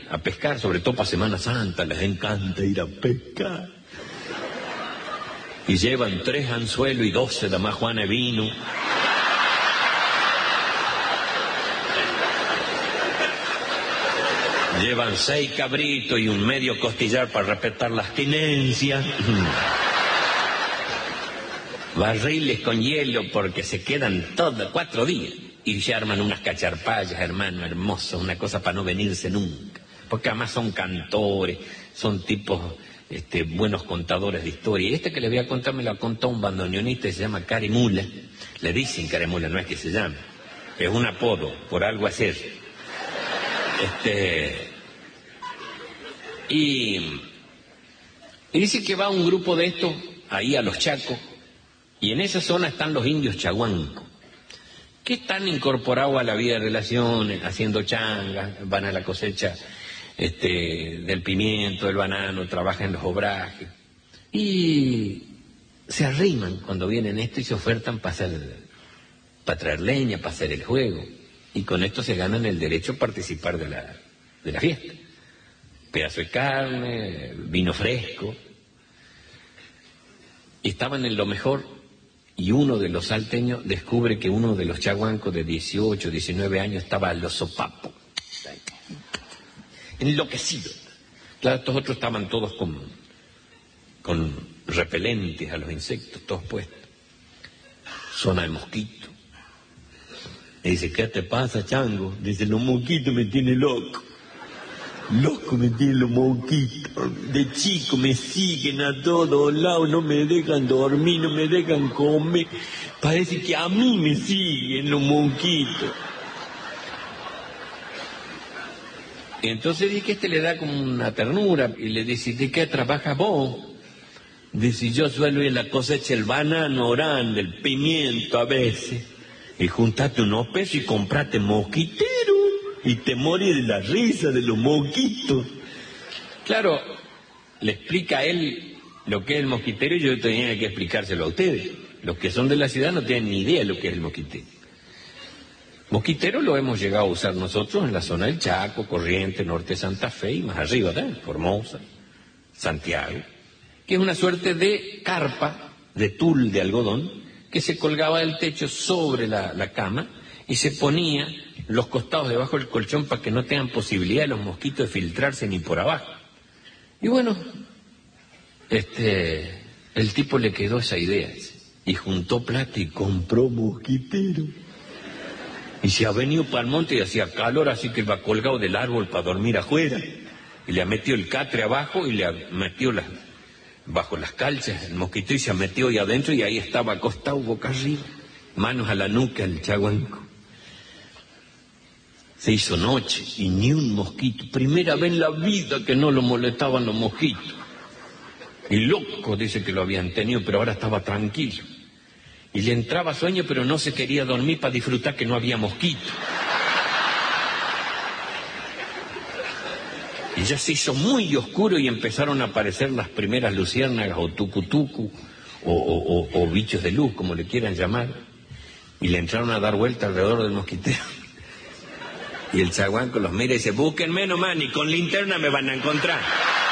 a pescar, sobre todo para Semana Santa, les encanta ir a pescar. Y llevan 3 anzuelos y 12 de majuana de vino. Llevan 6 cabritos y un medio costillar para respetar las tenencias. Barriles con hielo porque se quedan todos 4 días. Y se arman unas cacharpallas, hermano, hermoso, una cosa para no venirse nunca. Porque además son cantores, son tipos buenos contadores de historia. Y este que le voy a contar me lo ha contado un bandoneonista que se llama Carimula. Le dicen Carimula, no es que se llame. Es un apodo, por algo hacer. Y dice que va un grupo de estos ahí a los Chacos, y en esa zona están los indios chaguancos, que están incorporados a la vida de relaciones, haciendo changas, van a la cosecha del pimiento, del banano, trabajan en los obrajes, y se arriman cuando vienen esto y se ofertan para traer leña, para hacer el juego, y con esto se ganan el derecho a participar de la fiesta. Pedazo de carne, vino fresco. Y estaban en lo mejor, y uno de los salteños descubre que uno de los chaguancos de 18, 19 años estaba a los sopapos, enloquecido. Claro, estos otros estaban todos con repelentes a los insectos, todos puestos. Zona de mosquito. Y dice, ¿qué te pasa, chango? Dice, los mosquitos me tienen loco. Loco me tienen los mosquitos. De chico me siguen a todos lados, no me dejan dormir, no me dejan comer. Parece que a mí me siguen los mosquitos. Entonces dice que le da como una ternura y le dice, ¿de qué trabajas vos? Dice, yo suelo ir a la cosecha el banano grande, el pimiento a veces. Y juntate unos pesos y comprate mosquitero. Y te morís de la risa de los mosquitos. Claro, le explica a él lo que es el mosquitero y yo tenía que explicárselo a ustedes. Los que son de la ciudad no tienen ni idea de lo que es el mosquitero. Mosquitero lo hemos llegado a usar nosotros en la zona del Chaco, Corrientes, Norte de Santa Fe y más arriba, ¿verdad? Formosa, Santiago, que es una suerte de carpa de tul de algodón que se colgaba del techo sobre la cama y se ponía los costados debajo del colchón para que no tengan posibilidad de los mosquitos de filtrarse ni por abajo. Y bueno, el tipo le quedó esa idea y juntó plata y compró mosquitero. Y se ha venido para el monte y hacía calor, así que va colgado del árbol para dormir afuera. Y le ha metido el catre abajo y le ha metido bajo las calzas el mosquito y se ha metido ahí adentro y ahí estaba acostado boca arriba, manos a la nuca el chaguanco. Se hizo noche y ni un mosquito. Primera vez en la vida que no lo molestaban los mosquitos. Y loco dice que lo habían tenido, pero ahora estaba tranquilo. Y le entraba sueño, pero no se quería dormir para disfrutar que no había mosquito. Y ya se hizo muy oscuro y empezaron a aparecer las primeras luciérnagas o tucutucu o bichos de luz, como le quieran llamar. Y le entraron a dar vuelta alrededor del mosquitero. Y el chaguanco los mira y dice, búsquenme nomás, ni con linterna me van a encontrar.